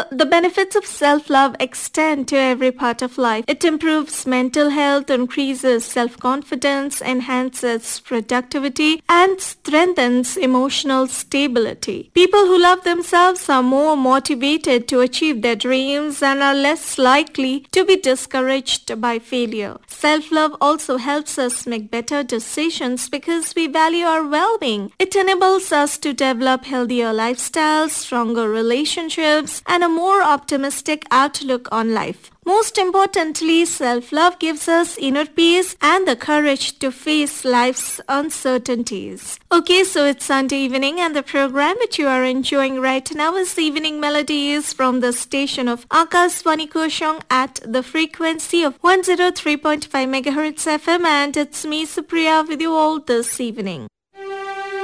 the benefits of self-love extend to every part of life. It improves mental health, increases self-confidence, enhances productivity, and strengthens emotional stability. People who love themselves are more motivated to achieve their dreams and are less likely to be discouraged by failure. Self-love also helps us make better decisions because we value our well-being. It enables us to develop healthier lifestyles, stronger relationships, and a more optimistic outlook on life. Most importantly, self-love gives us inner peace and the courage to face life's uncertainties. Okay, so it's Sunday evening and the program which you are enjoying right now is Evening Melodies from the station of Akashvani Koshong at the frequency of 103.5 MHz FM, and it's me Supriya with you all this evening.